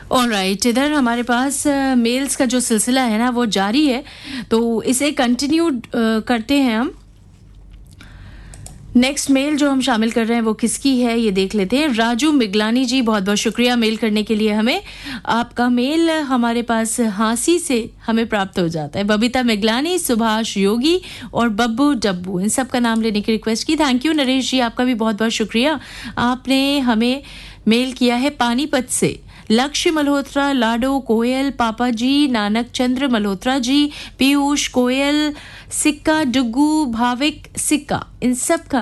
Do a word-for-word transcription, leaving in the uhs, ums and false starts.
Alright, इधर हमारे पास mails का जो सिलसिला है ना वो जारी है, तो इसे कंटिन्यू करते हैं हम। नेक्स्ट मेल जो हम शामिल कर रहे हैं वो किसकी है ये देख लेते हैं। राजू मिगलानी जी, बहुत बहुत शुक्रिया मेल करने के लिए हमें। आपका मेल हमारे पास हांसी से हमें प्राप्त हो जाता है। बबीता मिगलानी, सुभाष योगी और बब्बू डब्बू, इन सब का नाम लेने की रिक्वेस्ट की। थैंक यू नरेश जी, आपका भी बहुत बहुत शुक्रिया। आपने हमें मेल किया है पानीपत से। लक्ष्य मल्होत्रा, लाडो कोयल, पापा जी, नानक चंद्र मल्होत्रा जी, पीयूष कोयल, सिक्का डुग्गू, भाविक सिक्का, इन सब का